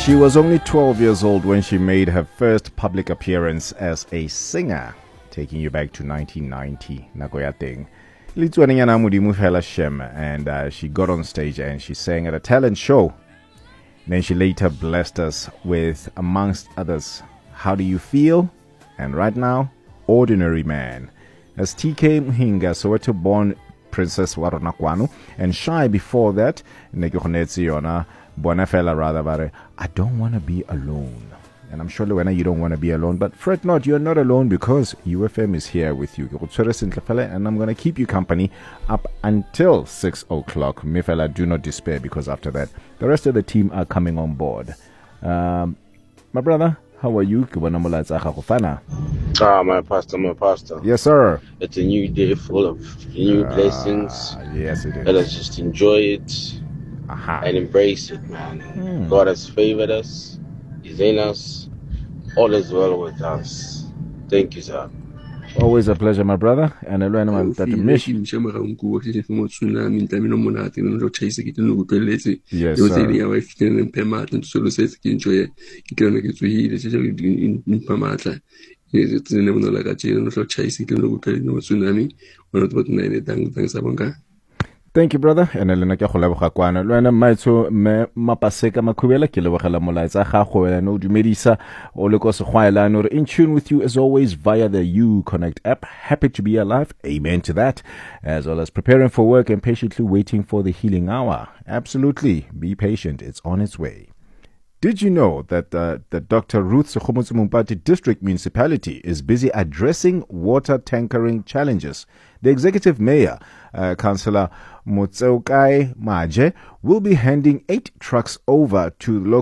She was only 12 years old when she made her first public appearance as a singer, taking you back to 1990. Nagoya Ting. And she got on stage and she sang at a talent show. Then she later blessed us with, amongst others, How Do You Feel? And right now, Ordinary Man. As TK Mhinga, Soweto-born Princess Waronakwanu, and shy before that, Bonafella rather, I don't want to be alone. And I'm sure, Luena, you don't want to be alone, but fret not, you're not alone because UFM is here with you. And I'm going to keep you company up until 6 o'clock. Mifela, do not despair because after that, the rest of the team are coming on board. My brother, how are you? My pastor. Yes, sir. It's a new day full of new blessings. Yes, it is. Let us just enjoy it and embrace it, man. God has favored us. He's in us. All is well with us. Thank you, sir. Always a pleasure, my brother. And I learn that mission. Yes, sir. Thank you, brother. And Elena Kahola Kwana. Luana Maito Mapaseka Makubela, Kilawakala Molaza, Haho, no Dumedisa, Olokos Huaylanor, in tune with you as always via the U Connect app. Happy to be alive. Amen to that. As well as preparing for work and patiently waiting for the healing hour. Absolutely. Be patient. It's on its way. Did you know that the Dr. Ruth Sekgomotso Mumpati District Municipality is busy addressing water tankering challenges? The Executive Mayor, Councillor Motseokai Maje, will be handing 8 trucks over to local